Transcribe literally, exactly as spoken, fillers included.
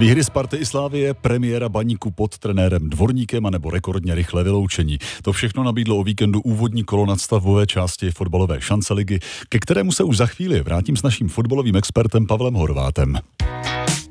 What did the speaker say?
Výhry Sparty i Slavie, premiéra Baníku pod trenérem Dvorníkem anebo rekordně rychlé vyloučení. To všechno nabídlo o víkendu úvodní kolo nadstavbové části fotbalové šance ligy, ke kterému se už za chvíli vrátím s naším fotbalovým expertem Pavlem Horvátem.